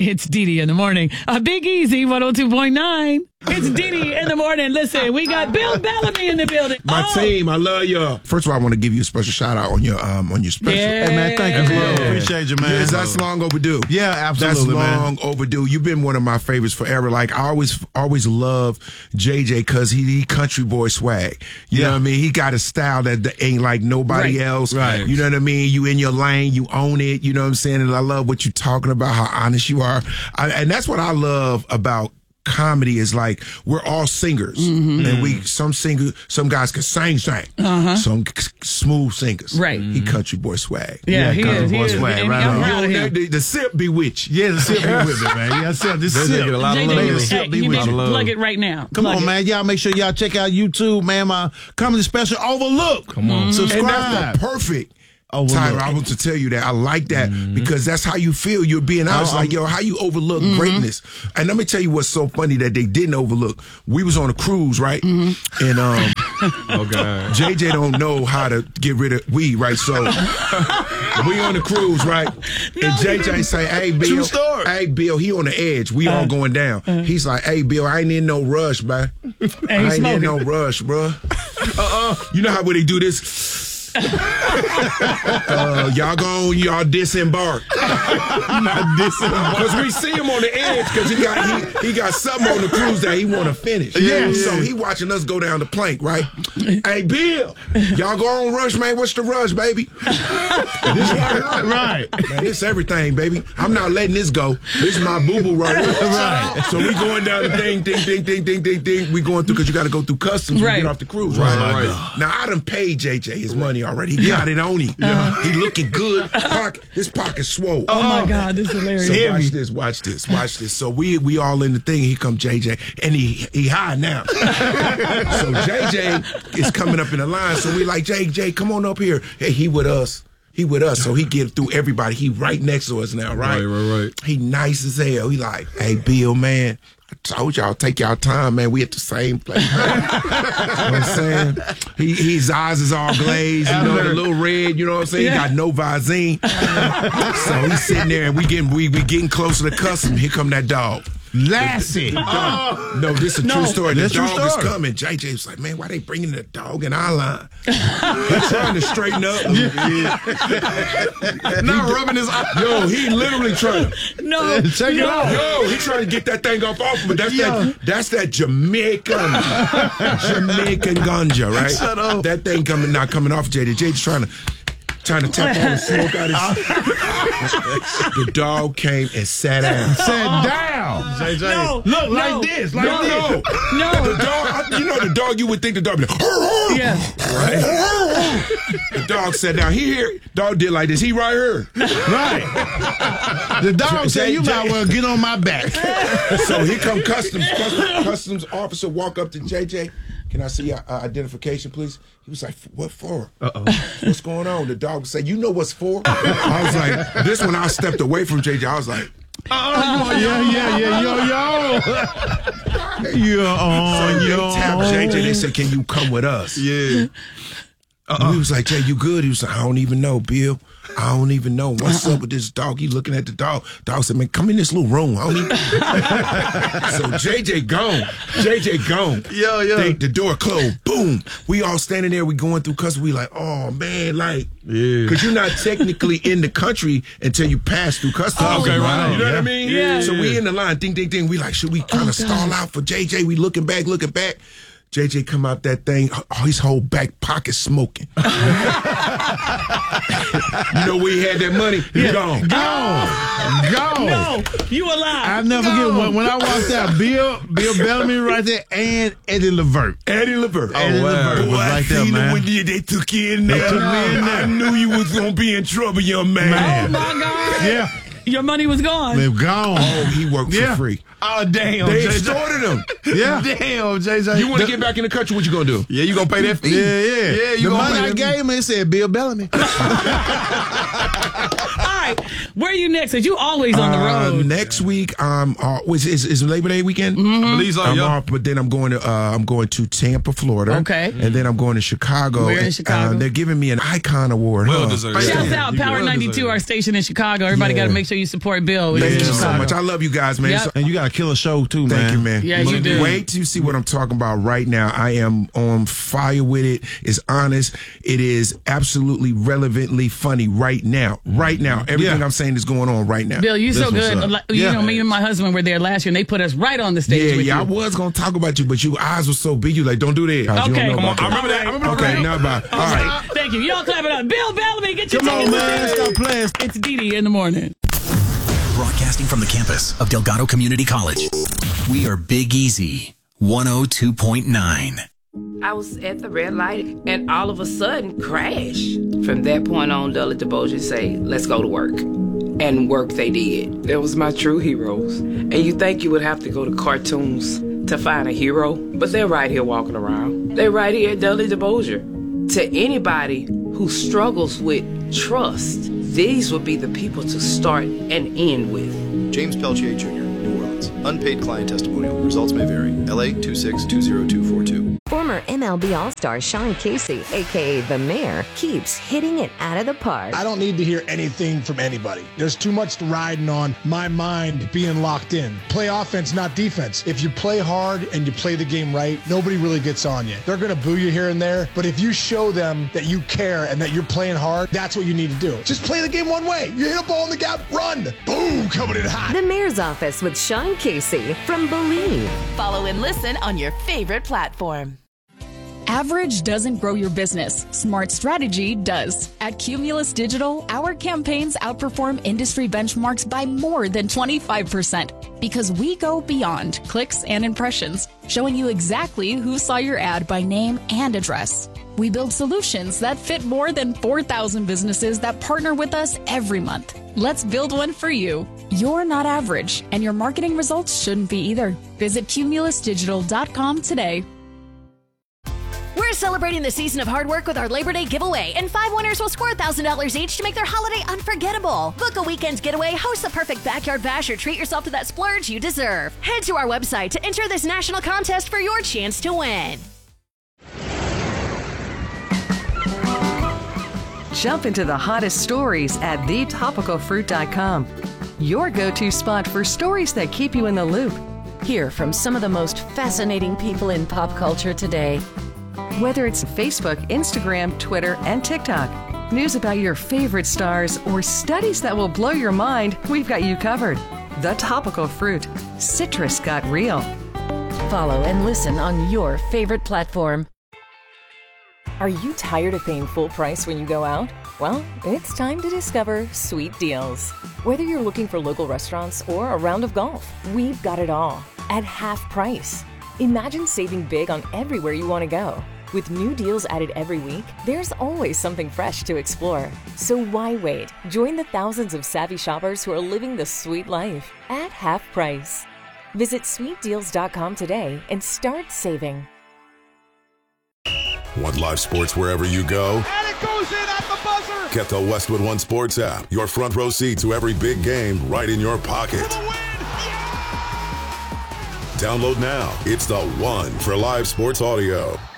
It's Dee in the morning. Big Easy 102.9. It's Dee in the morning. Listen, we got Bill Bellamy in the building. My team, I love y'all. First of all, I want to give you a special shout out on your special. Yeah. Hey, man, thank you, bro. Appreciate you, man. Yes, that's long overdue. Yeah, absolutely, That's long overdue. You've been one of my favorites forever. Like, I always love JJ because he country boy swag. You know what I mean? He got a style that ain't like nobody else. Right. You know what I mean? You in your lane, you own it. You know what I'm saying? And I love what you're talking about, how honest you are. And that's what I love about comedy is like we're all singers, and some guys can sing, some smooth singers. Right. He country boy swag. Yeah, he is. He is. Swag, And right I'm on. proud of him. The sip be with you. Yeah, the sip be with me, man. Yeah, sip. This sip. get a lot of JJ, love. you, Sip hey, be you with need to you. plug it right now. Come Plug on, it. man. Y'all make sure y'all check out YouTube, man. My comedy special, Overlook. Come on. Subscribe. And that's the perfect title album to tell you that. I like that because that's how you feel. You're being honest. Like, yo, how you overlook greatness. And let me tell you what's so funny that they didn't overlook. We was on a cruise, right? And Oh, God. JJ don't know how to get rid of weed, right? So we on the cruise, right? And JJ say, hey, Bill. True story. Hey, Bill, he on the edge. We all going down. He's like, hey, Bill, I ain't in no rush, man. I ain't in no rush, bro. You know how when they do this? y'all disembark. Not disembark. Because we see him on the edge because he got something on the cruise that he want to finish. Yeah. So he watching us go down the plank, right? Hey, Bill, y'all go on rush, man. What's the rush, baby? This Right. Man, this everything, baby. I'm not letting this go. This is my boo-boo right here. Right. So we going down the thing. We going through because you got to go through customs when you get off the cruise, right? Right. Now, I done paid JJ his money already. He got it on him. He looking good. His pocket's swole. Oh, my God. This is hilarious. So watch this. So we all in the thing. Here come JJ, and he high now. So JJ is coming up in the line. So we like, JJ, come on up here. Hey, he with us. So he get through everybody. He right next to us now, right? Right. He nice as hell. He like, hey, Bill, man. I told y'all, take y'all time, man. We at the same place. You know what I'm saying? His eyes is all glazed, you know, the little red, you know what I'm saying? He got no Visine. So he's sitting there and we getting closer to customs. Here come that dog. Lassie. No, this is a true story. The That's true dog is story. coming. JJ was like, man, why they bringing the dog in our line? He's trying to straighten up. Not rubbing his eye. Yo, he literally trying to. No. Check it out. Yo, he trying to get that thing off him, but that's that Jamaican ganja, right? Shut up. That thing not coming off JJ. JJ's trying to tap all the smoke out his. The dog came and sat down. Sat down. JJ. No. Look, like this. Like this. No. The dog, you know the dog, you would think the dog would be like, Yeah. right? The dog sat down. Dog did like this. He right here. Right. The dog said, you might well get on my back. So here come customs officer walk up to JJ. Can I see your identification, please? He was like, what for? What's going on? The dog said, you know what's for? I was like, this one I stepped away from JJ. I was like, yo. They tapped JJ. They said, can you come with us? Yeah. He was like, Jay, you good? He was like, I don't even know, Bill. I don't even know. What's up with this dog? He looking at the dog. Dog said, man, come in this little room. I don't even... So JJ gone. Yo. The door closed. Boom. We all standing there. We going through customs. We like, oh, man, like... Yeah. Because you're not technically in the country until you pass through customs. Okay, right. You know what I mean? Yeah. So we in the line. Ding, ding, ding. We like, should we kind of stall out for JJ? We looking back. JJ come out that thing, his whole back pocket smoking. You know where he had that money? He gone. Gone. No. You alive. I never get when I watched that Bill Bellamy right there and Eddie Levert. Eddie Levert. Eddie Levert was Boy, right there, I seen man. it when they took you in there. They took me in there. I knew you was going to be in trouble, young man. Oh, my God. Yeah. Your money was gone. They're gone. Oh, he worked for free. Oh, damn. They JJ. extorted him. Yeah. Damn, JJ. You want to get back in the country, what you going to do? Yeah, you gonna pay that fee? Yeah. Yeah, you the gonna money pay I that fee. gave him, it said Bill Bellamy. All right. Where are you next? Because you always on the road. Next week, is Labor Day weekend? Mm-hmm. I believe so, I'm off, but then I'm going to Tampa, Florida. Okay. And then I'm going to Chicago. Where in Chicago? They're giving me an Icon Award. Well deserved. Shouts Yeah. out You Power well 92, deserved. our station in Chicago. Everybody got to make sure you support Bill. Thank you in so Chicago. much. I love you guys, man. Yep. So- And you got a killer show, too, man. Thank you, man. Yeah, you do. Wait till you see what I'm talking about right now. I am on fire with it. It's honest. It is absolutely relevantly funny right now. Right now. Everything Yeah. I'm saying is going on right now. Bill, you so This was good. up. Like, Yeah. You know, me and my husband were there last year, and they put us right on the stage with I you. was going to talk about you, but your eyes were so big. You like, don't do that. You don't Okay. know Come about I remember that. I remember Okay, that. now bye. All right. Thank you. Y'all clap it up. Bill Bellamy, get your Come on, tickets. man. Stop playing. It's Dee in the morning. Broadcasting from the campus of Delgado Community College. We are Big Easy 102.9. I was at the red light and all of a sudden crash. From that point on, Dudley DeBoja say, let's go to work. And work they did. That was my true heroes. And you think you would have to go to cartoons to find a hero, but they're right here walking around. They're right here at Dudley DeBoja. To anybody who struggles with trust, these would be the people to start and end with. James Peltier Jr., New Orleans. Unpaid client testimonial. Results may vary. LA 2620242. Former MLB All-Star Sean Casey, a.k.a. The Mayor, keeps hitting it out of the park. I don't need to hear anything from anybody. There's too much riding on my mind being locked in. Play offense, not defense. If you play hard and you play the game right, nobody really gets on you. They're going to boo you here and there, but if you show them that you care and that you're playing hard, that's what you need to do. Just play the game one way. You hit a ball in the gap, run. Boom, coming in hot. The Mayor's Office with Sean Casey from Believe. Follow and listen on your favorite platform. Average doesn't grow your business. Smart strategy does. At Cumulus Digital, our campaigns outperform industry benchmarks by more than 25% because we go beyond clicks and impressions, showing you exactly who saw your ad by name and address. We build solutions that fit more than 4,000 businesses that partner with us every month. Let's build one for you. You're not average, and your marketing results shouldn't be either. Visit cumulusdigital.com today. We're celebrating the season of hard work with our Labor Day giveaway, and 5 winners will score $1,000 each to make their holiday unforgettable. Book a weekend getaway, host the perfect backyard bash, or treat yourself to that splurge you deserve. Head to our website to enter this national contest for your chance to win. Jump into the hottest stories at thetopicalfruit.com. Your go-to spot for stories that keep you in the loop. Hear from some of the most fascinating people in pop culture today. Whether it's Facebook, Instagram, Twitter, and TikTok, news about your favorite stars, or studies that will blow your mind, we've got you covered. The Topical Fruit. Citrus got real. Follow and listen on your favorite platform. Are you tired of paying full price when you go out? Well, it's time to discover Sweet Deals. Whether you're looking for local restaurants or a round of golf, we've got it all at half price. Imagine saving big on everywhere you want to go. With new deals added every week, there's always something fresh to explore. So why wait? Join the thousands of savvy shoppers who are living the sweet life at half price. Visit sweetdeals.com today and start saving. Want live sports wherever you go? And it goes in at the buzzer! Get the Westwood One Sports app. Your front row seat to every big game right in your pocket. Download now. It's the one for live sports audio.